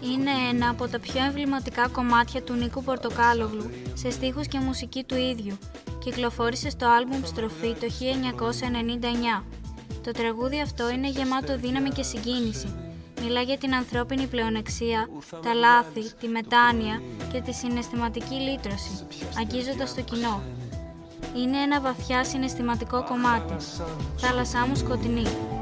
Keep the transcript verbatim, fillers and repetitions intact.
Είναι ένα από τα πιο εμβληματικά κομμάτια του Νίκου Πορτοκάλογλου σε στίχους και μουσική του ίδιου. Κυκλοφόρησε στο άλμπουμ Στροφή το χίλια εννιακόσια ενενήντα εννιά. Το τραγούδι αυτό είναι γεμάτο δύναμη και συγκίνηση. Μιλά για την ανθρώπινη πλεονεξία, τα λάθη, τη μετάνοια και τη συναισθηματική λύτρωση, αγγίζοντας το κοινό. Είναι ένα βαθιά συναισθηματικό κομμάτι. Θάλασσά μου σκοτεινή.